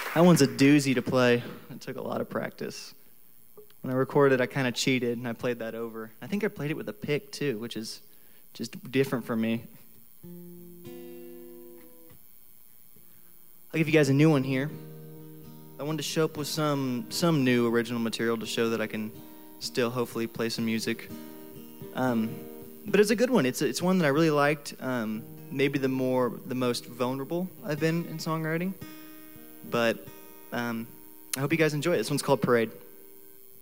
That one's a doozy to play. It took a lot of practice. When I recorded, I kind of cheated, and I played that over. I think I played it with a pick, too, which is just different for me. I'll give you guys a new one here. I wanted to show up with some new original material to show that I can still hopefully play some music. But it's a good one. It's one that I really liked. Maybe the most vulnerable I've been in songwriting. But I hope you guys enjoy it. This one's called Parade.